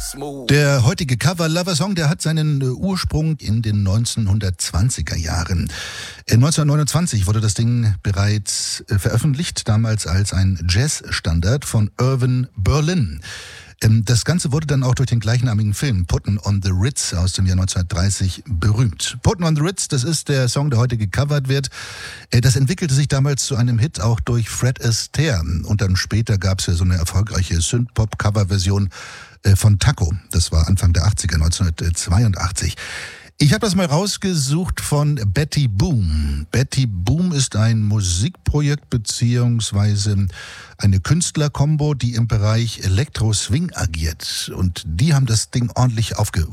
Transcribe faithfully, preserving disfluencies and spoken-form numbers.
Der heutige Cover-Lover-Song, der hat seinen Ursprung in den neunzehnhundertzwanziger Jahren. neunzehnhundertneunundzwanzig wurde das Ding bereits veröffentlicht, damals als ein Jazz-Standard von Irving Berlin. Das Ganze wurde dann auch durch den gleichnamigen Film Puttin' on the Ritz aus dem Jahr neunzehnhundertdreißig berühmt. Puttin' on the Ritz, das ist der Song, der heute gecovert wird. Das entwickelte sich damals zu einem Hit auch durch Fred Astaire. Und dann später gab es ja so eine erfolgreiche Synthpop-Cover-Version von Taco. Das war Anfang der achtziger, neunzehnhundertzweiundachtzig. Ich habe das mal rausgesucht von Betty Boom. Betty Boom ist ein Musikprojekt beziehungsweise eine Künstlerkombo, die im Bereich Elektro-Swing agiert. Und die haben das Ding ordentlich aufge